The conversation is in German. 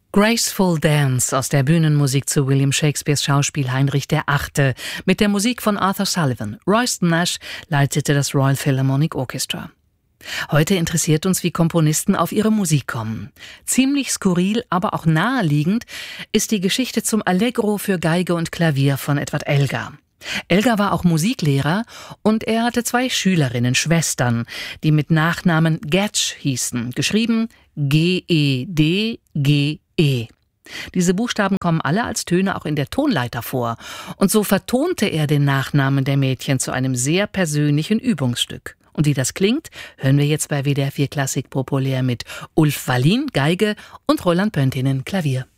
Graceful Dance aus der Bühnenmusik zu William Shakespeares Schauspiel Heinrich VIII. mit der Musik von Arthur Sullivan. Royston Nash leitete das Royal Philharmonic Orchestra. Heute interessiert uns, wie Komponisten auf ihre Musik kommen. Ziemlich skurril, aber auch naheliegend ist die Geschichte zum Allegro für Geige und Klavier von Edward Elgar. Elgar war auch Musiklehrer und er hatte 2 Schülerinnen, Schwestern, die mit Nachnamen Gedge hießen, geschrieben G-E-D-G-E. Diese Buchstaben kommen alle als Töne auch in der Tonleiter vor. Und so vertonte er den Nachnamen der Mädchen zu einem sehr persönlichen Übungsstück. Und wie das klingt, hören wir jetzt bei WDR 4 Klassik populär mit Ulf Wallin, Geige und Roland Pöntinen, Klavier.